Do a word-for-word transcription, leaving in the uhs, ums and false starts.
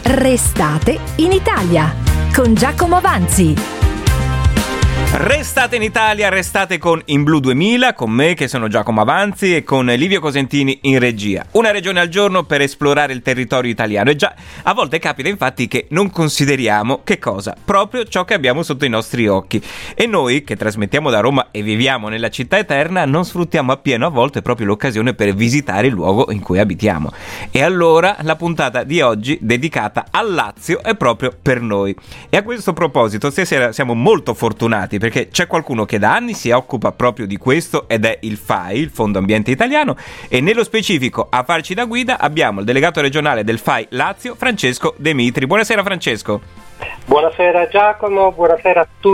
Restate in Italia con Giacomo Avanzi. Restate in Italia, restate con In Blu duemila, con me che sono Giacomo Avanzi e con Livio Cosentini in regia. Una regione al giorno per esplorare il territorio italiano. E già, a volte capita infatti che non consideriamo che cosa? Proprio ciò che abbiamo sotto i nostri occhi. E noi, che trasmettiamo da Roma e viviamo nella città eterna, non sfruttiamo appieno a volte proprio l'occasione per visitare il luogo in cui abitiamo. E allora la puntata di oggi, dedicata al Lazio, è proprio per noi. E a questo proposito, stasera siamo molto fortunati perché c'è qualcuno che da anni si occupa proprio di questo ed è il F A I, il Fondo Ambiente Italiano, e nello specifico a farci da guida abbiamo il delegato regionale del F A I Lazio, Francesco De Mitri. Buonasera Francesco. Buonasera Giacomo, buonasera a tutti